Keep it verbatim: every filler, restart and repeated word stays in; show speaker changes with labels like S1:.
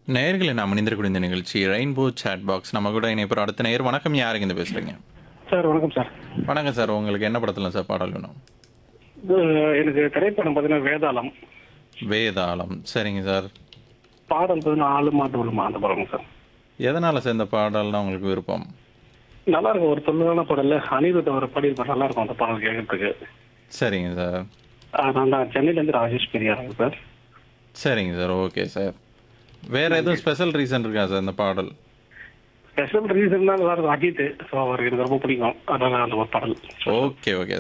S1: நேயர்களை நாம் இணைந்திருக்கூடிய இந்த நிகழ்ச்சி ரெயின்போ சாட் பாக்ஸ். நம்ம கூட இணைப்புற அடுத்த நேயர். வணக்கம், யாருங்க இருந்து பேசுறீங்க?
S2: சார் வணக்கம் சார்.
S1: வணக்கம் சார். உங்களுக்கு என்ன படத்துல சார் பாடல் வேணும்?
S2: இது எனக்கு திரைப்படம் பார்த்தீங்கன்னா வேதாளம்.
S1: வேதாளம். சரிங்க சார்.
S2: பாடல் பார்த்தீங்கன்னா ஆளு மாட்டு விழுமா அந்த படம் சார்.
S1: எதனால சார் இந்த பாடல்னா உங்களுக்கு விருப்பம்?
S2: நல்லா இருக்கும், ஒரு தொழிலான பாடல்ல அனிருத் அவர் பாடியிருப்பார், நல்லா இருக்கும் அந்த பாடல் கேட்கறதுக்கு.
S1: சரிங்க சார்.
S2: ஆ, நான் தான் சென்னையிலேருந்து ராஜேஷ் பெரியாருங்க சார்.
S1: சரிங்க சார். Okay sir. வேற எதுவும் ஸ்பெஷல் ரீசன் இருக்கா சார் இந்த பாடல்?
S2: ஸ்பெஷல் ரீசன் தான் நல்லா இருக்கும், அஜித். ஸோ அவர் எனக்கு ரொம்ப பிடிக்கும், அதனால அந்த ஒரு பாடல்.
S1: Okay okay